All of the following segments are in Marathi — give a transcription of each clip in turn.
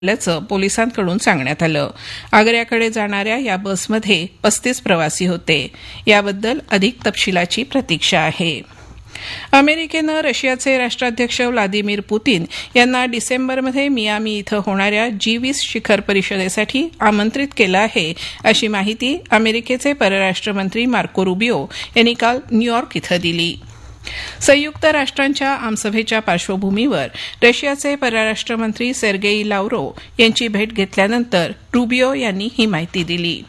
असल्याचं पोलिसांकडून सांगण्यात आलं. आग्र्याकडे जाणाऱ्या या बसमध्ये 35 प्रवासी होते. याबद्दल अधिक तपशिलाची प्रतीक्षा आहे. अमेरिकेनं रशियाचे राष्ट्राध्यक्ष व्लादिमीर पुतीन यांना डिसेंबरमध्ये मियामी इथं होणाऱ्या G20 शिखर परिषदेसाठी आमंत्रित केलं आहे, अशी माहिती अमेरिकेचे परराष्ट्र मंत्री मार्को रुबियो यांनी काल न्यूयॉर्क इथं दिली. संयुक्त राष्ट्रांच्या आमसभेच्या पार्श्वभूमीवर रशियाचे परराष्ट्र मंत्री सेर्गेई लाव्हरोव्ह यांची भेट घेतल्यानंतर रुबियो यांनी ही माहिती दिली.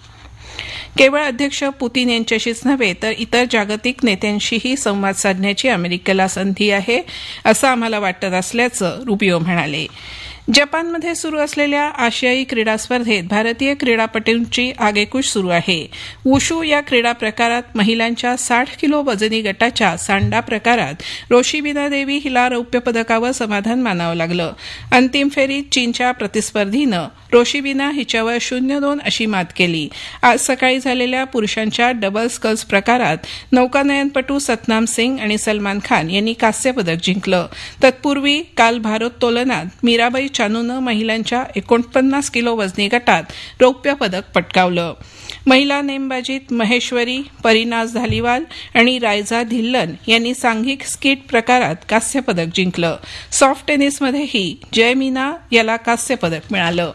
केवळ अध्यक्ष पुतीन यांच्याशीच नव्हे तर इतर जागतिक नेत्यांशीही संवाद साधण्याची अमेरिकेला संधी आहे, असं आम्हाला वाटत असल्याचं रुबियो म्हणाले. जपानमध्ये सुरू असलेल्या आशियाई क्रीडा स्पर्धेत भारतीय क्रीडापटूंची आगेकूच सुरू आहे. वुशू या क्रीडा प्रकारात महिलांच्या 60 किलो वजनी गटाच्या सांडा प्रकारात रोशिबिना देवी हिला रौप्य पदकावर समाधान मानावं लागलं. अंतिम फेरीत चीनच्या प्रतिस्पर्धीनं रोशिबिना हिच्यावर 0-2 अशी मात केली. आज सकाळी झालेल्या पुरुषांच्या डबल स्कल्स प्रकारात नौकानयनपटू सतनाम सिंग आणि सलमान खान यांनी कांस्य पदक जिंकलं. तत्पूर्वी काल भारोत्तोलनात मीराबाई चानूनं महिलांच्या 49 किलो वजनी गटात रौप्य पदक पटकावलं. महिला नेमबाजीत महेश्वरी, परिनाज धालीवाल आणि रायझा धिल्लन यांनी सांघिक स्कीट प्रकारात कांस्य पदक जिंकलं. सॉफ्ट टेनिसमध्येही जयमीना याला कांस्य पदक मिळालं.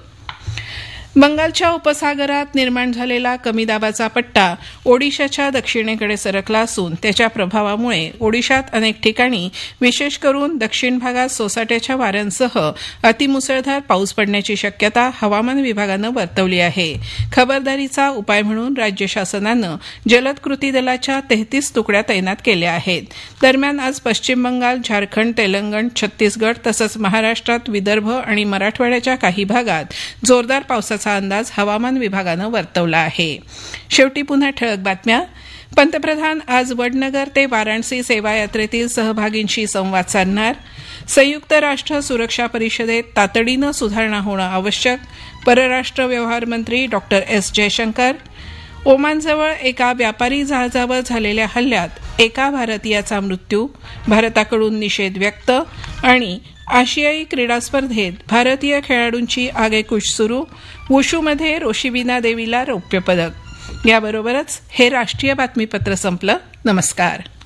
बंगालच्या उपसागरात निर्माण झालेला कमी दाबाचा पट्टा ओडिशाच्या दक्षिणेकडे सरकला असून त्याच्या प्रभावामुळे ओडिशात अनेक ठिकाणी विशेष करून दक्षिण भागात सोसाट्याच्या वाऱ्यांसह अतिमुसळधार पाऊस पडण्याची शक्यता हवामान विभागानं वर्तवली आहे. खबरदारीचा उपाय म्हणून राज्य शासनानं जलद कृती दलाच्या 33 तुकड्या तैनात केल्या आहेत. दरम्यान आज पश्चिम बंगाल, झारखंड, तेलंगण, छत्तीसगड तसंच महाराष्ट्रात विदर्भ आणि मराठवाड्याच्या काही भागात जोरदार पावसाचा अंदाज हवामान विभागानं वर्तवला आहे. शेवटी पुन्हा ठळक बातम्या. पंतप्रधान आज वडनगर ते वाराणसी सेवा यात्रेतील सहभागींशी संवाद साधणार. संयुक्त राष्ट्र सुरक्षा परिषदेत तातडीनं सुधारणा होणं आवश्यक. परराष्ट्र व्यवहार मंत्री डॉ. एस जयशंकर. ओमानजवळ एका व्यापारी जहाजावर झालेल्या हल्ल्यात एका भारतीयाचा मृत्यू, भारताकडून निषेध व्यक्त. आणि आशियाई क्रीडा स्पर्धेत भारतीय खेळाडूंची आगेकूच सुरू. वुशूमध्ये रोशिबिना देवीला रौप्य पदक. याबरोबरच हे राष्ट्रीय बातमीपत्र संपलं. नमस्कार.